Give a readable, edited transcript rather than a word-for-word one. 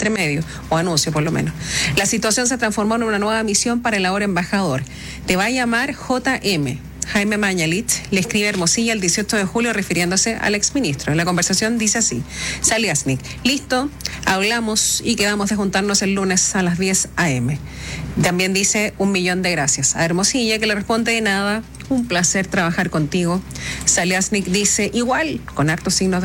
entre medio, o anuncio por lo menos. La situación se transformó en una nueva misión para el ahora embajador. Te va a llamar JM. Jaime Mañalich le escribe a Hermosilla el 18 de julio refiriéndose al exministro. En la conversación dice así: Saliasnik, listo, hablamos y quedamos de juntarnos el lunes a las 10 a.m. También dice 1.000.000 de gracias a Hermosilla, que le responde: de nada, un placer trabajar contigo. Saliasnik dice igual, con hartos signos de